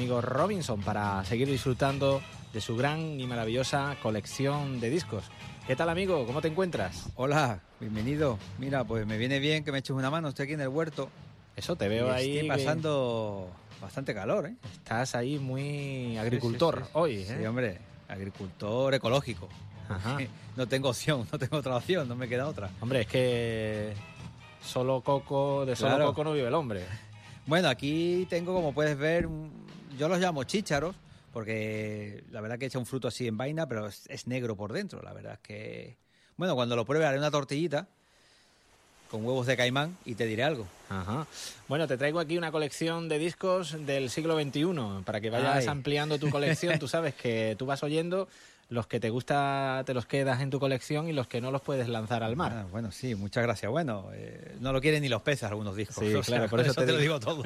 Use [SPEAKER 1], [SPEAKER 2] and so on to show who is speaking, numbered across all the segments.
[SPEAKER 1] amigo Robinson para seguir disfrutando de su gran y maravillosa colección de discos. ¿Qué tal, amigo? ¿Cómo te encuentras?
[SPEAKER 2] Hola, bienvenido. Mira, pues me viene bien que me eches una mano. Estoy aquí en el huerto.
[SPEAKER 1] Eso, te veo ahí.
[SPEAKER 2] Estoy pasando bastante calor, ¿eh?
[SPEAKER 1] Estás ahí muy agricultor sí. Hoy, ¿eh?
[SPEAKER 2] Sí, hombre, agricultor ecológico.
[SPEAKER 1] Ajá.
[SPEAKER 2] No tengo opción, no tengo otra opción, no me queda otra.
[SPEAKER 1] Hombre, es que solo coco no vive el hombre.
[SPEAKER 2] Bueno, aquí tengo, como puedes ver, yo los llamo chícharos, porque la verdad que echa un fruto así en vaina, pero es negro por dentro. La verdad es que, bueno, cuando lo pruebe haré una tortillita con huevos de caimán y te diré algo.
[SPEAKER 1] Ajá. Bueno, te traigo aquí una colección de discos del siglo XXI para que vayas ampliando tu colección. Tú sabes que tú vas oyendo, los que te gusta te los quedas en tu colección y los que no los puedes lanzar al mar.
[SPEAKER 2] Bueno, sí, muchas gracias. Bueno, no lo quieren ni los peces algunos discos.
[SPEAKER 1] Sí, claro, por eso te
[SPEAKER 2] lo digo todo.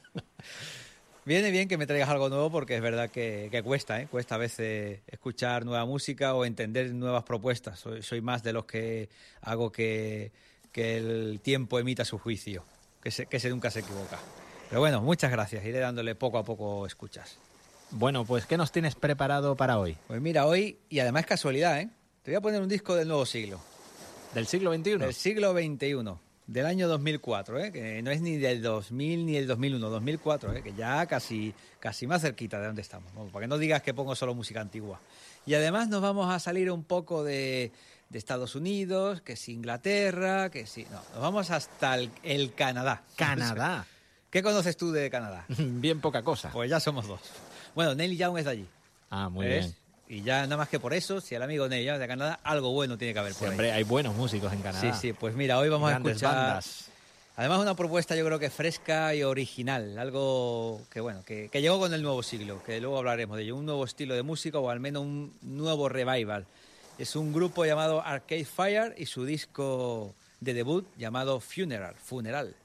[SPEAKER 2] Viene bien que me traigas algo nuevo porque es verdad que cuesta, ¿eh? Cuesta a veces escuchar nueva música o entender nuevas propuestas. Soy más de los que hago que el tiempo emita su juicio, que se nunca se equivoca. Pero bueno, muchas gracias. Iré dándole poco a poco escuchas.
[SPEAKER 1] Bueno, pues ¿qué nos tienes preparado para hoy?
[SPEAKER 2] Pues mira, hoy, y además es casualidad, ¿eh? Te voy a poner un disco del nuevo siglo.
[SPEAKER 1] ¿Del siglo XXI?
[SPEAKER 2] Del siglo XXI, del año 2004, ¿eh? Que no es ni del 2000 ni del 2001, 2004, ¿eh? Que ya casi más cerquita de donde estamos. Bueno, para que no digas que pongo solo música antigua. Y además nos vamos a salir un poco de Estados Unidos, que es Inglaterra, que sí. No, nos vamos hasta el Canadá.
[SPEAKER 1] ¿Canadá?
[SPEAKER 2] ¿Qué conoces tú de Canadá?
[SPEAKER 1] Bien poca cosa.
[SPEAKER 2] Pues ya somos dos. Bueno, Neil Young es de allí.
[SPEAKER 1] Ah, muy bien.
[SPEAKER 2] Y ya nada más que por eso, si el amigo Neil Young es de Canadá, algo bueno tiene que haber por ahí.
[SPEAKER 1] Hombre, hay buenos músicos en Canadá.
[SPEAKER 2] Sí, pues mira, hoy vamos
[SPEAKER 1] Grandes
[SPEAKER 2] a escuchar
[SPEAKER 1] bandas.
[SPEAKER 2] Además una propuesta yo creo que fresca y original, algo que bueno, que llegó con el nuevo siglo, que luego hablaremos de ello, un nuevo estilo de música o al menos un nuevo revival. Es un grupo llamado Arcade Fire y su disco de debut llamado Funeral.